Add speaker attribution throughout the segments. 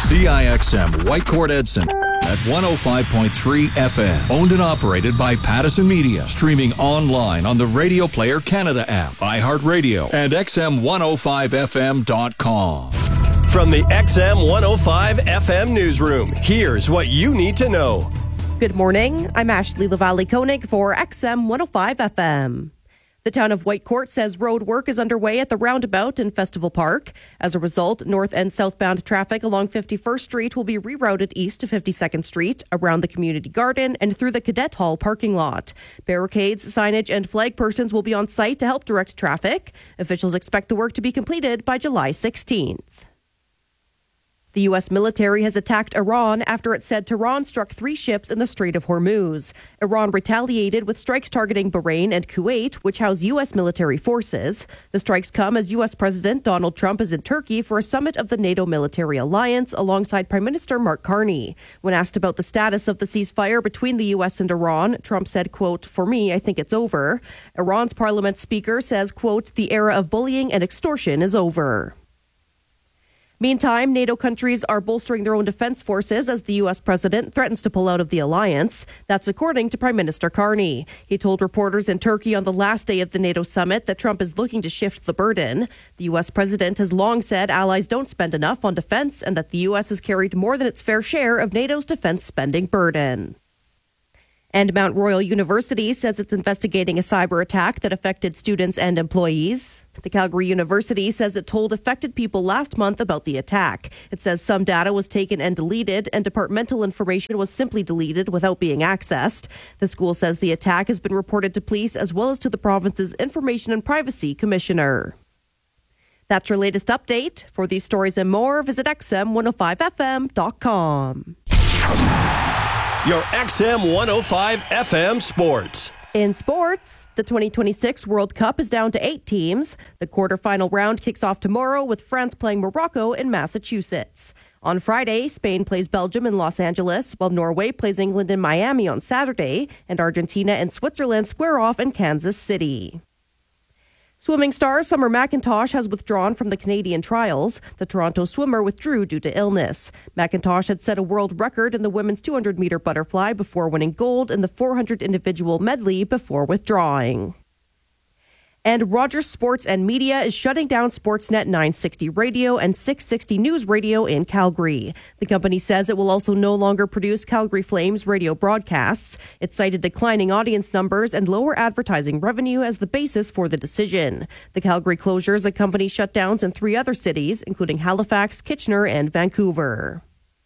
Speaker 1: CIXM Whitecourt Edson at 105.3 FM. Owned and operated by Pattison Media. Streaming online on the Radio Player Canada app, iHeartRadio, and XM105FM.com.
Speaker 2: From the XM 105 FM newsroom, here's what you need to know.
Speaker 3: Good morning. I'm Ashley Lavallee-Koenig for XM 105 FM. The town of Whitecourt says road work is underway at the roundabout in Festival Park. As a result, north and southbound traffic along 51st Street will be rerouted east to 52nd Street, around the community garden, and through the Cadet Hall parking lot. Barricades, signage, and flag persons will be on site to help direct traffic. Officials expect the work to be completed by July 16th. The U.S. military has attacked Iran after it said Tehran struck 3 ships in the Strait of Hormuz. Iran retaliated with strikes targeting Bahrain and Kuwait, which house U.S. military forces. The strikes come as U.S. President Donald Trump is in Turkey for a summit of the NATO military alliance alongside Prime Minister Mark Carney. When asked about the status of the ceasefire between the U.S. and Iran, Trump said, quote, "For me, I think it's over." Iran's parliament speaker says, quote, "The era of bullying and extortion is over." Meantime, NATO countries are bolstering their own defense forces as the U.S. president threatens to pull out of the alliance. That's according to Prime Minister Carney. He told reporters in Turkey on the last day of the NATO summit that Trump is looking to shift the burden. The U.S. president has long said allies don't spend enough on defense and that the U.S. has carried more than its fair share of NATO's defense spending burden. And Mount Royal University says it's investigating a cyber attack that affected students and employees. The Calgary University says it told affected people last month about the attack. It says some data was taken and deleted, and departmental information was simply deleted without being accessed. The school says the attack has been reported to police as well as to the province's Information and Privacy Commissioner. That's your latest update. For these stories and more, visit XM105FM.com.
Speaker 2: Your XM 105 FM Sports.
Speaker 3: In sports, the 2026 World Cup is down to 8 teams. The quarterfinal round kicks off tomorrow with France playing Morocco in Massachusetts. On Friday, Spain plays Belgium in Los Angeles, while Norway plays England in Miami on Saturday, and Argentina and Switzerland square off in Kansas City. Swimming star Summer McIntosh has withdrawn from the Canadian trials. The Toronto swimmer withdrew due to illness. McIntosh had set a world record in the women's 200-meter butterfly before winning gold in the 400 individual medley before withdrawing. And Rogers Sports and Media is shutting down Sportsnet 960 Radio and 660 News Radio in Calgary. The company says it will also no longer produce Calgary Flames radio broadcasts. It cited declining audience numbers and lower advertising revenue as the basis for the decision. The Calgary closures accompany shutdowns in 3 other cities, including Halifax, Kitchener, and Vancouver.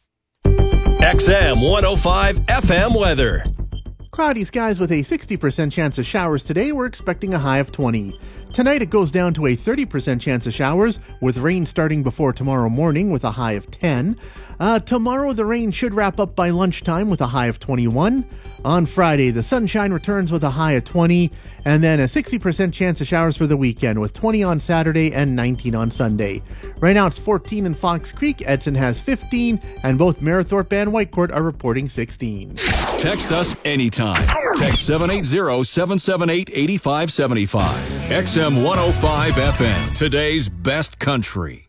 Speaker 2: XM 105 FM weather.
Speaker 4: Cloudy skies with a 60% chance of showers today. We're expecting a high of 20. Tonight it goes down to a 30% chance of showers, with rain starting before tomorrow morning with a high of 10. Tomorrow the rain should wrap up by lunchtime with a high of 21. On Friday, the sunshine returns with a high of 20, and then a 60% chance of showers for the weekend with 20 on Saturday and 19 on Sunday. Right now it's 14 in Fox Creek, Edson has 15, and both Merithorpe and Whitecourt are reporting 16.
Speaker 1: Text us anytime. Text 780-778-8575. XM 105 FM, today's best country.